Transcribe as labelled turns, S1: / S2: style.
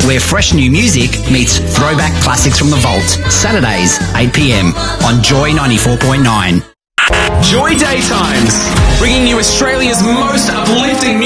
S1: where fresh new music meets throwback classics from the vault. Saturdays, 8 p.m. on Joy 94.9.
S2: Joy Daytimes, bringing you Australia's most uplifting music